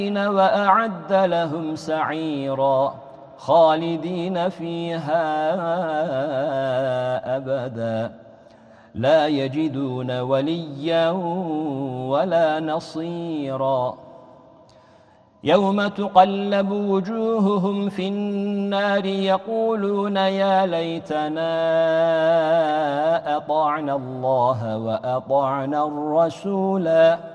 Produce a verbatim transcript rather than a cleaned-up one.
وأعد لهم سعيرا خالدين فيها أبدا لا يجدون وليا ولا نصيرا يوم تقلب وجوههم في النار يقولون يا ليتنا أطعنا الله وأطعنا الرسولا